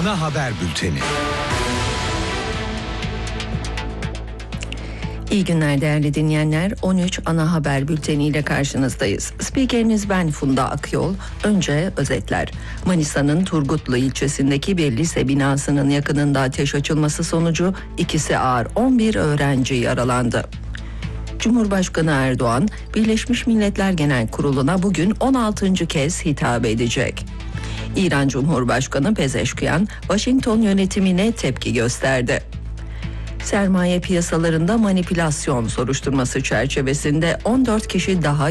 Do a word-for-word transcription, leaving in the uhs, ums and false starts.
Ana haber bülteni. İyi günler değerli dinleyenler. on üç ana haber bülteniyle karşınızdayız. Spikeriniz ben Funda Akyol. Önce özetler. Manisa'nın Turgutlu ilçesindeki bir lise binasının yakınında ateş açılması sonucu ikisi ağır on bir öğrenci yaralandı. Cumhurbaşkanı Erdoğan, Birleşmiş Milletler Genel Kurulu'na bugün on altıncı kez hitap edecek. İran Cumhurbaşkanı Pezeşkiyan, Washington yönetimine tepki gösterdi. Sermaye piyasalarında manipülasyon soruşturması çerçevesinde on dört kişi daha